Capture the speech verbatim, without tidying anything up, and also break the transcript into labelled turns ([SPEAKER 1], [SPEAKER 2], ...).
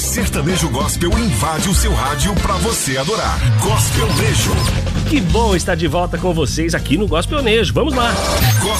[SPEAKER 1] sertanejo gospel invade o seu rádio pra você adorar. Gospelnejo.
[SPEAKER 2] Que bom estar de volta com vocês aqui no Gospelnejo. Vamos lá.